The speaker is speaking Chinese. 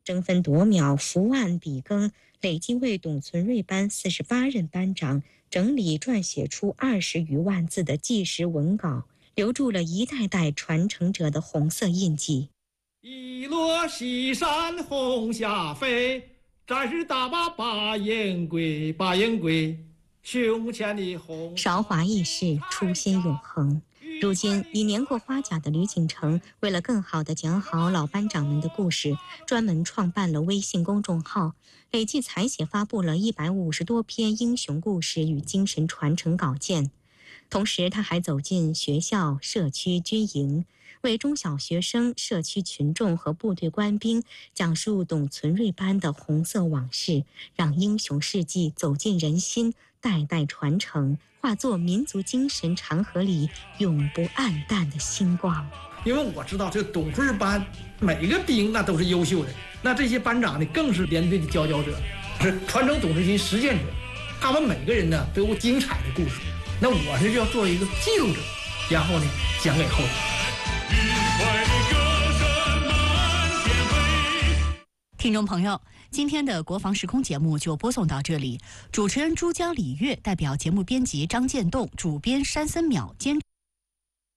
争分夺秒、伏案笔耕，累计为董存瑞班48任班长整理撰写出20余万字的纪实文稿，留住了一代代传承者的红色印记。 一落西山红霞飞，战士打把把烟归，把烟归。胸前的红。 韶华易逝，初心永恒。如今已年过花甲的吕锦成，为了更好地讲好老班长们的故事，专门创办了微信公众号，累计采写发布了150多篇英雄故事与精神传承稿件。同时，他还走进学校、社区、军营，为中小学生、社区群众和部队官兵讲述董存瑞班的红色往事，让英雄事迹走进人心，代代传承，化作民族精神长河里永不暗淡的星光。 因为我知道这董存瑞班每个兵那都是优秀的，那这些班长呢更是连队的佼佼者，是传承董志新实践者。他们每个人呢都有精彩的故事，那我是要做一个记录者，然后呢讲给后人。 听众朋友，今天的国防时空节目就播送到这里。主持人珠江李月代表节目编辑张建栋，主编山森淼监。